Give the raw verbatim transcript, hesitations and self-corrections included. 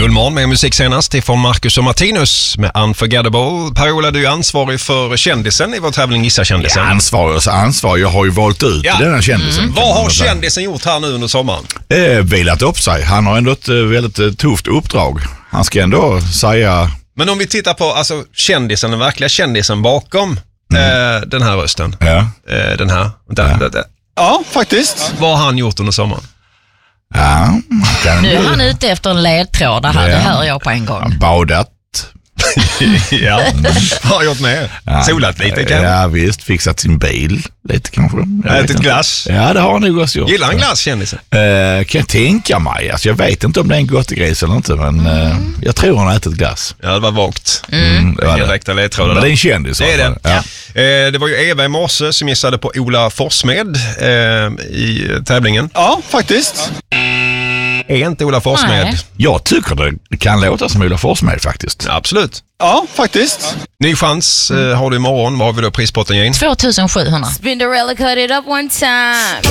Guldmorgon med musik senast ifrån Marcus och Martinus med Unforgettable. Per-Ola, du är ansvarig för kändisen i vår tävling Gissa kändisen. Ja, ansvarig och ansvarig. Jag har ju valt ut ja. denna kändisen. Mm. Vad har kändisen gjort här nu under sommaren? Eh, vilat upp sig. Han har ändå ett väldigt tufft uppdrag. Han ska ändå säga... Men om vi tittar på alltså, kändisen, den verkliga kändisen bakom mm. eh, den här rösten. Ja. Eh, den här. Där, ja. Där, där. ja, faktiskt. Vad har han gjort under sommaren? Ja, nu är han ute efter en ledtråd här, ja. Det hör jag på en gång. Han badat. ja, vad har gjort med? Ja, solat lite kanske? Ja visst, fixat sin bil lite kanske. Ätit glass? Ja, det har han nog också gjort. Gillar han glass, kändisen? Uh, kan jag tänka mig. Alltså, jag vet inte om det är en gottegris eller inte, men uh, jag tror han har ätit glass. Ja, det var vagt. Mm. Mm, det var det. Direkta ledtrådar. Men det är en kändis. Det är det. Ja. Eh, det var ju Eva i morse som gissade på Ola Forssmed eh, i tävlingen. Ja, faktiskt. Är inte Ola Forssmed? Nej. Jag tycker det kan låta som Ola Forssmed faktiskt. Ja, absolut. Ja, faktiskt. Ny chans eh, har du imorgon. Vad har vi då prispotten, Jane? två tusen sjuhundra. Spinderella cut it up one time.